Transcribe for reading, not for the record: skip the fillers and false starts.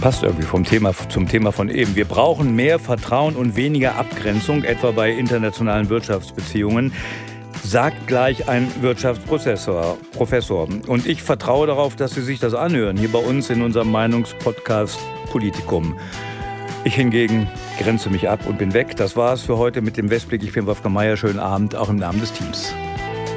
Passt irgendwie vom Thema zum Thema von eben. Wir brauchen mehr Vertrauen und weniger Abgrenzung, etwa bei internationalen Wirtschaftsbeziehungen, sagt gleich ein Wirtschaftsprofessor. Und ich vertraue darauf, dass Sie sich das anhören, hier bei uns in unserem Meinungspodcast Politikum. Ich hingegen grenze mich ab und bin weg. Das war's für heute mit dem Westblick. Ich bin Wolfgang Mayer. Schönen Abend, auch im Namen des Teams.